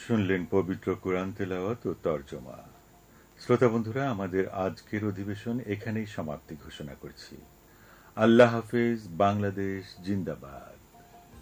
শুনলেন পবিত্র কোরআন তেলাওয়াত ও তর্জমা। শ্রোতা বন্ধুরা, আমাদের আজকের অধিবেশন এখানেই সমাপ্তি ঘোষণা করছি। আল্লাহ হাফেজ। বাংলাদেশ জিন্দাবাদ।